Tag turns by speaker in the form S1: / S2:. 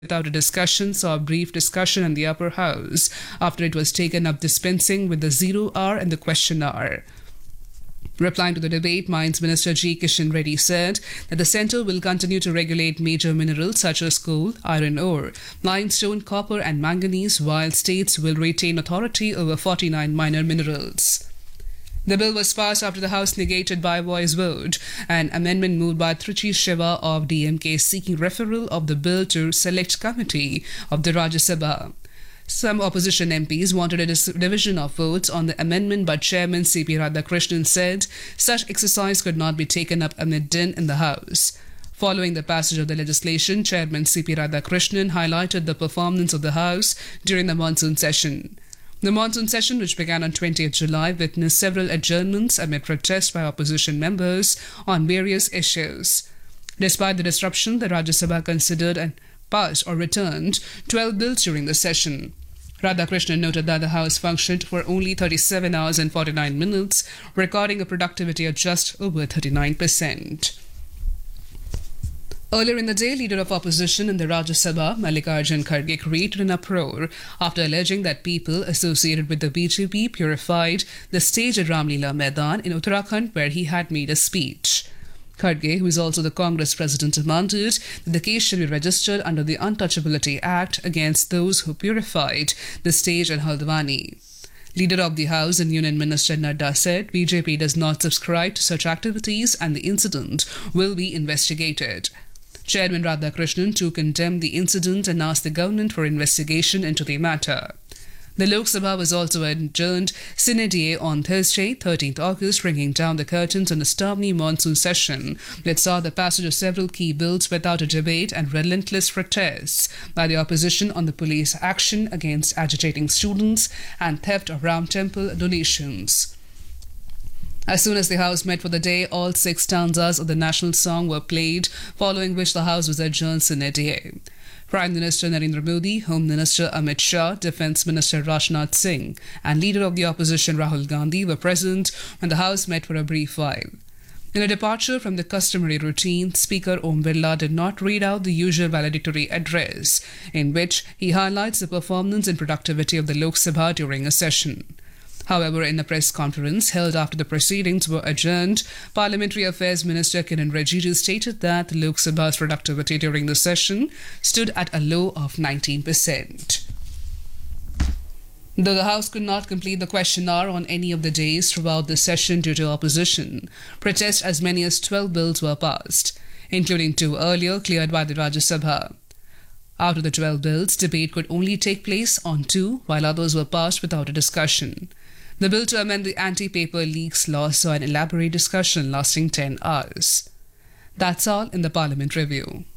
S1: without a discussion saw a brief discussion in the upper house after it was taken up dispensing with the 0 hour and the question hour. Replying to the debate, Mines Minister G. Kishan Reddy said that the centre will continue to regulate major minerals such as coal, iron ore, limestone, copper and manganese, while states will retain authority over 49 minor minerals. The bill was passed after the House negated by voice vote an amendment moved by Trichy Shiva of DMK seeking referral of the bill to Select Committee of the Rajya Sabha. Some opposition MPs wanted a division of votes on the amendment, but Chairman C.P. Radhakrishnan said such exercise could not be taken up amid din in the House. Following the passage of the legislation, Chairman C.P. Radhakrishnan highlighted the performance of the House during the monsoon session. The monsoon session, which began on 20th July, witnessed several adjournments amid protests by opposition members on various issues. Despite the disruption, the Rajya Sabha considered and passed or returned 12 bills during the session. Radhakrishnan noted that the House functioned for only 37 hours and 49 minutes, recording a productivity of just over 39%. Earlier in the day, leader of opposition in the Rajya Sabha, Mallikarjun Kharge, created an uproar after alleging that people associated with the BJP purified the stage at Ramlila Maidan in Uttarakhand, where he had made a speech. Kharge, who is also the Congress president, demanded that the case should be registered under the Untouchability Act against those who purified the stage at Haldwani. Leader of the House and Union Minister Nadda said BJP does not subscribe to such activities and the incident will be investigated. Chairman Radhakrishnan too condemned the incident and asked the government for investigation into the matter. The Lok Sabha was also adjourned sine die on Thursday, 13th August, bringing down the curtains on a stormy monsoon session that saw the passage of several key bills without a debate and relentless protests by the opposition on the police action against agitating students and theft of Ram Temple donations. As soon as the House met for the day, all 6 stanzas of the national song were played, following which the House was adjourned sine die. Prime Minister Narendra Modi, Home Minister Amit Shah, Defence Minister Rajnath Singh, and Leader of the Opposition Rahul Gandhi were present when the House met for a brief while. In a departure from the customary routine, Speaker Om Birla did not read out the usual valedictory address, in which he highlights the performance and productivity of the Lok Sabha during a session. However, in a press conference held after the proceedings were adjourned, Parliamentary Affairs Minister Kiren Rijiju stated that the Lok Sabha's productivity during the session stood at a low of 19%. Though the House could not complete the question hour on any of the days throughout the session due to opposition, protests as many as 12 bills were passed, including 2 earlier cleared by the Rajya Sabha. Out of the 12 bills, debate could only take place on 2, while others were passed without a discussion. The bill to amend the anti-paper leaks law saw an elaborate discussion lasting 10 hours. That's all in the Parliament Review.